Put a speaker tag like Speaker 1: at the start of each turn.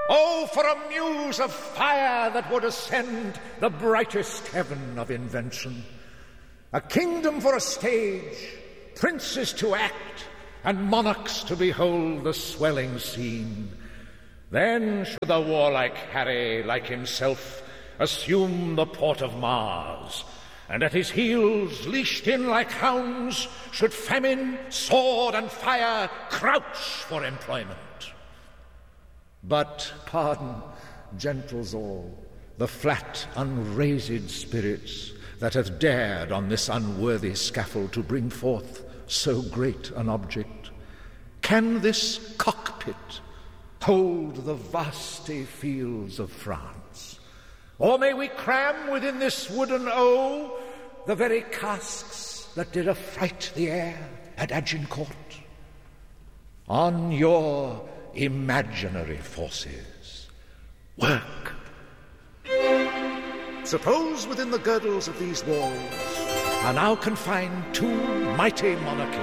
Speaker 1: Oh, for a muse of fire that would ascend the brightest heaven of invention. A kingdom for a stage, princes to act, and monarchs to behold the swelling scene. Then should the warlike Harry, like himself, assume the port of Mars, and at his heels, leashed in like hounds, should famine, sword, and fire crouch for employment. But pardon, gentles all, the flat, unraised spirits that have dared on this unworthy scaffold to bring forth so great an object. Can this cockpit hold the vasty fields of France? Or may we cram within this wooden O the very casques that did affright the air at Agincourt? On your imaginary forces, work. Suppose within the girdles of these walls are now confined two mighty monarchies,